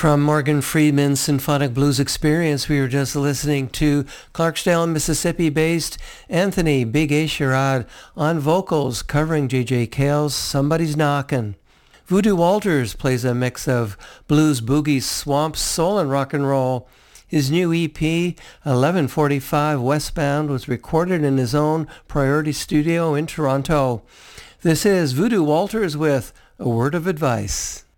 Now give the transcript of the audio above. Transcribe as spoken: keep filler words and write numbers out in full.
From Morgan Friedman's Symphonic Blues Experience, we were just listening to Clarksdale, Mississippi-based Anthony Big A. Sherrod on vocals covering J J. Cale's Somebody's Knockin'. Voodoo Walters plays a mix of blues, boogie, swamp, soul, and rock and roll. His new E P, eleven forty-five Westbound, was recorded in his own Priority Studio in Toronto. This is Voodoo Walters with A Word of Advice.